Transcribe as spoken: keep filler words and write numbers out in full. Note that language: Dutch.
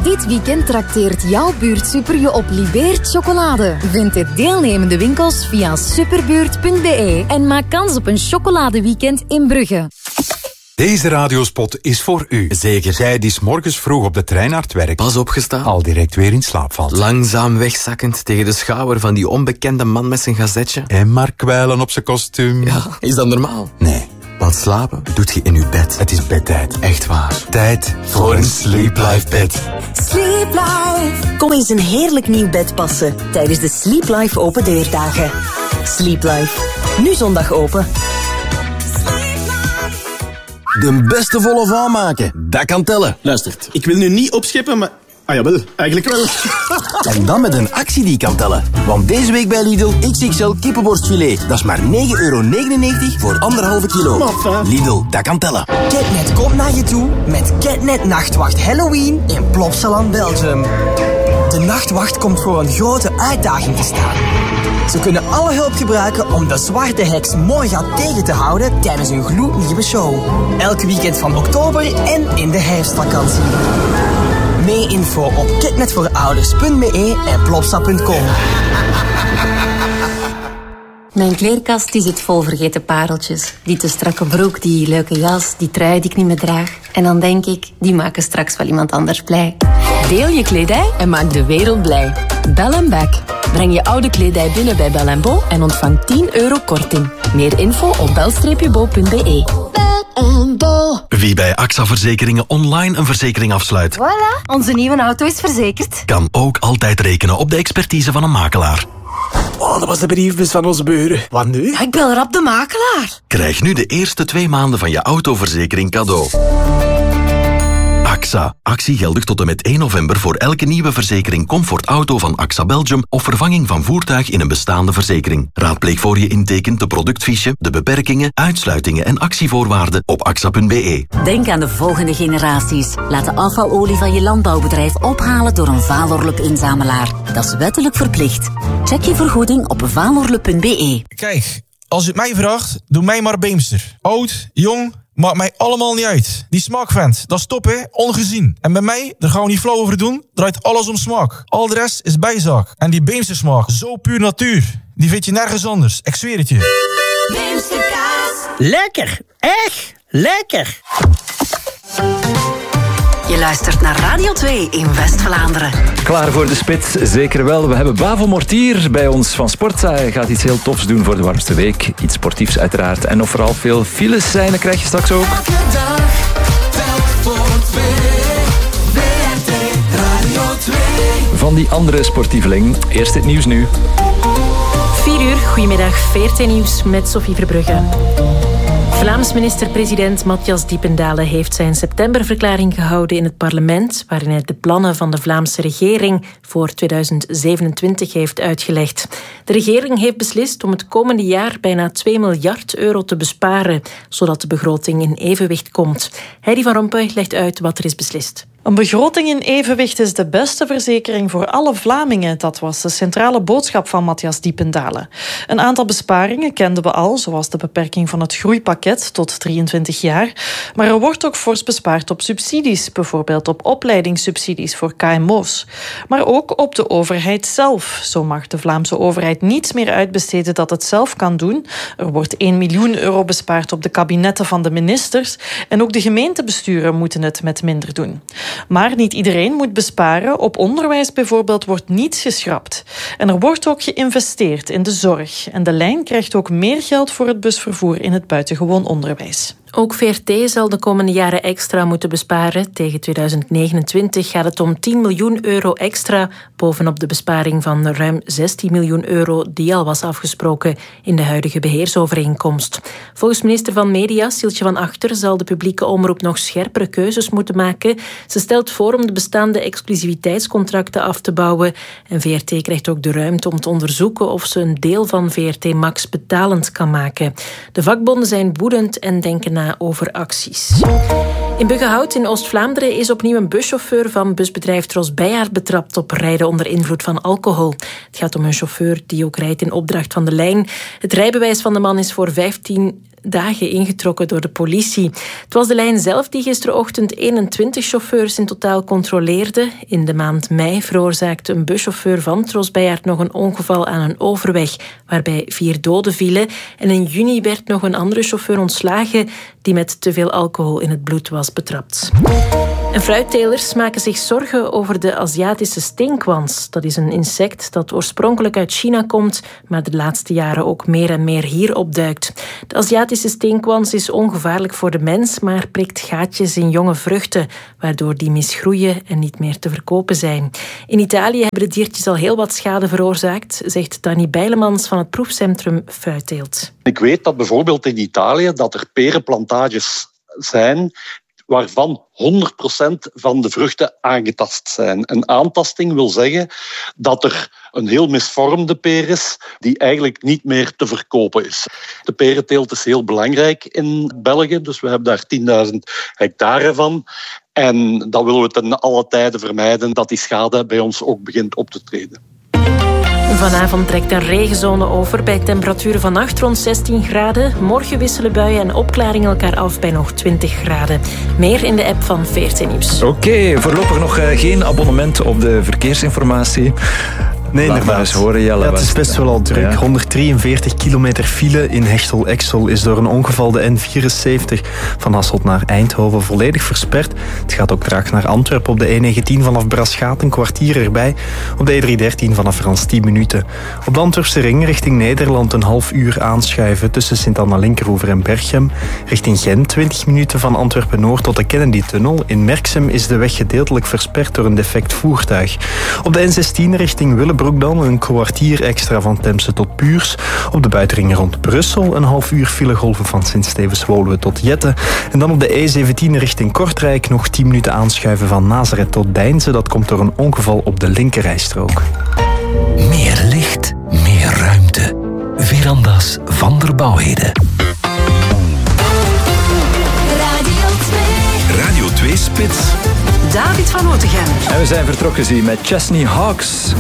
Dit weekend trakteert jouw buurtsuper je op Libeert chocolade. Vind de deelnemende winkels via superbuurt punt b e en maak kans op een chocoladeweekend in Brugge. Deze radiospot is voor u. Zeker. Zij die 's morgens vroeg op de trein naar het werk Pas opgestaan. al direct weer in slaap valt. Langzaam wegzakkend tegen de schouder van die onbekende man met zijn gazetje. En maar kwijlen op zijn kostuum. Ja, is dat normaal? Nee, Want slapen doet je in je bed. het is bedtijd. Echt waar. Tijd voor een Sleep Life bed. Sleep Life. Kom eens een heerlijk nieuw bed passen tijdens de Sleep Life open deurdagen. Sleep Life. Nu zondag open. De beste volle van maken, dat kan tellen. Luistert, ik wil nu niet opscheppen, maar... Ah jawel, eigenlijk wel. En dan met een actie die kan tellen. Want deze week bij Lidl X X L kippenborstfilet. Dat is maar negen euro negenennegentig voor anderhalve kilo. Maffa. Lidl, dat kan tellen. Catnet komt naar je toe met Catnet Nachtwacht Halloween in Plopsaland, Belgium. De Nachtwacht komt voor een grote uitdaging te staan. Ze kunnen alle hulp gebruiken om de zwarte heks Morga tegen te houden tijdens een gloednieuwe show. Elke weekend van oktober en in de herfstvakantie. Meer info op catnetvoorouders punt b e en plopsa punt com. Mijn kleerkast die zit vol vergeten pareltjes. Die te strakke broek, die leuke jas, die trui die ik niet meer draag. En dan denk ik, die maken straks wel iemand anders blij. Deel je kledij en maak de wereld blij. Bell and Back. Breng je oude kledij binnen bij Bell and Bo en ontvang tien euro korting. Meer info op bel bo punt b e. Wie bij A X A Verzekeringen online een verzekering afsluit, Voilà, onze nieuwe auto is verzekerd. kan ook altijd rekenen op de expertise van een makelaar. Oh, dat was de briefbus van onze buren. Wat nu? Ik bel rap de makelaar. Krijg nu de eerste twee maanden van je autoverzekering cadeau. A X A. Actie geldig tot en met één november voor elke nieuwe verzekering Comfort Auto van A X A Belgium of vervanging van voertuig in een bestaande verzekering. Raadpleeg voor je intekent de productfiche, de beperkingen, uitsluitingen en actievoorwaarden op axa punt b e. Denk aan de volgende generaties. Laat de afvalolie van je landbouwbedrijf ophalen door een Valorlup-inzamelaar. Dat is wettelijk verplicht. Check je vergoeding op valorlup punt b e. Kijk, als u het mij vraagt, doe mij maar Beemster. Oud, jong... Maakt mij allemaal niet uit. Die smaakvent, dat stop hè, ongezien. En bij mij, daar gaan we niet flauw over doen, draait alles om smaak. Al de rest is bijzaak. En die Beemster smaak, zo puur natuur. Die vind je nergens anders, ik zweer het je. Beemster kaas. Lekker, echt lekker. Je luistert naar Radio twee in West-Vlaanderen. Klaar voor de spits? Zeker wel. We hebben Bavo Mortier bij ons van Sportza. Hij gaat iets heel tofs doen voor de warmste week. Iets sportiefs uiteraard. En nog vooral veel files zijn, dat krijg je straks ook. Elke dag, telk voor twee. W R T Radio twee. Van die andere sportieveling. Eerst het nieuws nu. vier uur, goedemiddag, V R T Nieuws met Sophie Verbrugge. Vlaams minister-president Matthias Diependalen heeft zijn septemberverklaring gehouden in het parlement, waarin hij de plannen van de Vlaamse regering voor tweeduizend zevenentwintig heeft uitgelegd. De regering heeft beslist om het komende jaar bijna twee miljard euro te besparen, zodat de begroting in evenwicht komt. Heidi van Rompuy legt uit wat er is beslist. Een begroting in evenwicht is de beste verzekering voor alle Vlamingen. Dat was de centrale boodschap van Matthias Diependalen. Een aantal besparingen kenden we al, zoals de beperking van het groeipakket tot drieëntwintig jaar. Maar er wordt ook fors bespaard op subsidies, bijvoorbeeld op opleidingssubsidies voor K M O's. Maar ook op de overheid zelf. Zo mag de Vlaamse overheid niets meer uitbesteden dat het zelf kan doen. Er wordt één miljoen euro bespaard op de kabinetten van de ministers. En ook de gemeentebesturen moeten het met minder doen. Maar niet iedereen moet besparen. Op onderwijs bijvoorbeeld wordt niets geschrapt. En er wordt ook geïnvesteerd in de zorg. En de lijn krijgt ook meer geld voor het busvervoer in het buitengewoon onderwijs. Ook V R T zal de komende jaren extra moeten besparen. Tegen tweeduizend negenentwintig gaat het om tien miljoen euro extra, bovenop de besparing van ruim zestien miljoen euro die al was afgesproken in de huidige beheersovereenkomst. Volgens minister van Media, Sieltje van Achter, zal de publieke omroep nog scherpere keuzes moeten maken. Ze stelt voor om de bestaande exclusiviteitscontracten af te bouwen. En V R T krijgt ook de ruimte om te onderzoeken of ze een deel van V R T Max betalend kan maken. De vakbonden zijn woedend en denken na over acties. In Buggenhout in Oost-Vlaanderen is opnieuw een buschauffeur van busbedrijf Tros Bijaard betrapt op rijden onder invloed van alcohol. Het gaat om een chauffeur die ook rijdt in opdracht van de lijn. Het rijbewijs van de man is voor vijftien dagen ingetrokken door de politie. Het was de lijn zelf die gisterochtend eenentwintig chauffeurs in totaal controleerde. In de maand mei veroorzaakte een buschauffeur van Trosbejaert nog een ongeval aan een overweg, waarbij vier doden vielen. En in juni werd nog een andere chauffeur ontslagen die met te veel alcohol in het bloed was betrapt. En fruittelers maken zich zorgen over de Aziatische steenkwans. Dat is een insect dat oorspronkelijk uit China komt, maar de laatste jaren ook meer en meer hier opduikt. De Aziatische steenkwans is ongevaarlijk voor de mens, maar prikt gaatjes in jonge vruchten, waardoor die misgroeien en niet meer te verkopen zijn. In Italië hebben de diertjes al heel wat schade veroorzaakt, zegt Danny Bijlemans van het proefcentrum Fruitteelt. Ik weet dat bijvoorbeeld in Italië dat er perenplantages zijn waarvan honderd procent van de vruchten aangetast zijn. Een aantasting wil zeggen dat er een heel misvormde peer is die eigenlijk niet meer te verkopen is. De perenteelt is heel belangrijk in België, dus we hebben daar tienduizend hectare van. En dat willen we ten alle tijden vermijden, dat die schade bij ons ook begint op te treden. Vanavond trekt een regenzone over bij temperaturen vannacht rond zestien graden. Morgen wisselen buien en opklaringen elkaar af bij nog twintig graden. Meer in de app van V R T Nieuws. Oké, okay, voorlopig nog uh, geen abonnement op de verkeersinformatie. Nee, Laat inderdaad. maar eens horen, Jelle. Ja, het is best wel al druk. Ja. honderddrieënveertig kilometer file in Hechtel-Exel is door een ongeval de N vierenzeventig van Hasselt naar Eindhoven volledig versperd. Het gaat ook traag naar Antwerpen op de E negentien vanaf Braschaat, een kwartier erbij. Op de E driehonderddertien vanaf Frans tien minuten. Op de Antwerpse ring richting Nederland een half uur aanschuiven tussen Sint-Anna-Linkeroever en Berchem. Richting Gent twintig minuten van Antwerpen-Noord tot de Kennedy-tunnel. In Merksem is de weg gedeeltelijk versperd door een defect voertuig. Op de N zestien richting Willebroek dan een kwartier extra van Temse tot Puurs. Op de buitenring rond Brussel een half uur filegolven van Sint-Stevens-Woluwe tot Jette. En dan op de E zeventien richting Kortrijk nog tien minuten aanschuiven van Nazareth tot Deinze. Dat komt door een ongeval op de linkerrijstrook. Meer licht, meer ruimte. Verandas van der Bouwheden. Radio twee. Radio twee Spits. David van Otegem. En we zijn vertrokken zie met Chesney Hawks.